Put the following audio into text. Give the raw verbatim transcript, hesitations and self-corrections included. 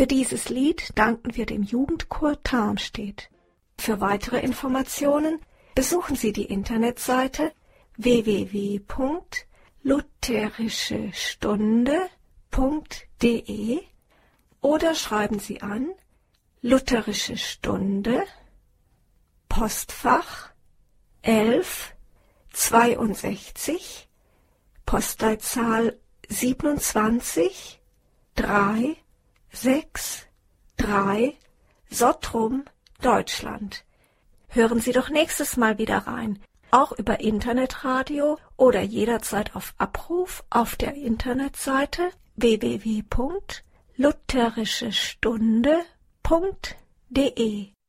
Für dieses Lied danken wir dem Jugendchor Tarmstedt. Für weitere Informationen besuchen Sie die Internetseite w w w punkt lutherische stunde punkt d e oder schreiben Sie an Lutherische Stunde, Postfach elf zweiundsechzig, Postleitzahl siebenundzwanzig drei sechs drei, Sottrum, Deutschland. Hören Sie doch nächstes Mal wieder rein, auch über Internetradio oder jederzeit auf Abruf auf der Internetseite w w w punkt lutherische stunde punkt d e.